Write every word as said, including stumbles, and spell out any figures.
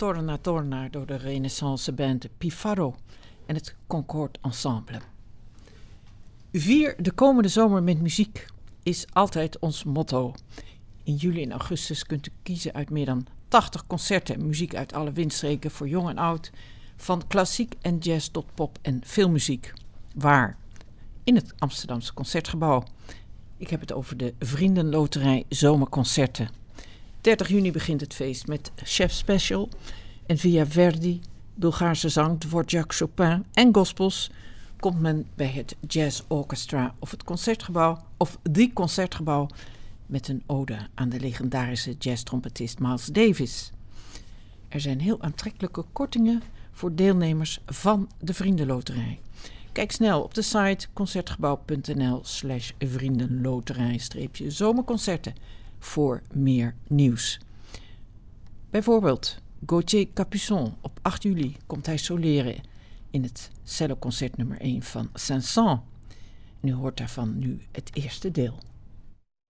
Torna Torna door de Renaissance band Pifaro en het Concorde Ensemble. Vier de komende zomer met muziek is altijd ons motto. In juli en augustus kunt u kiezen uit meer dan tachtig concerten en muziek uit alle windstreken voor jong en oud, van klassiek en jazz tot pop en filmmuziek. Waar? In het Amsterdamse Concertgebouw. Ik heb het over de Vriendenloterij Zomerconcerten. dertig juni begint het feest met Chef Special en via Verdi, Bulgaarse zang, Dvorak, Chopin en gospels komt men bij het Jazz Orchestra of het Concertgebouw of die Concertgebouw met een ode aan de legendarische jazztrompetist Miles Davis. Er zijn heel aantrekkelijke kortingen voor deelnemers van de Vriendenloterij. Kijk snel op de site concertgebouw.nl slash vriendenloterij streepje zomerconcerten voor meer nieuws. Bijvoorbeeld Gauthier Capuçon. Op acht juli komt hij soleren in het celloconcert nummer één van Saint-Saëns. En u hoort daarvan nu het eerste deel.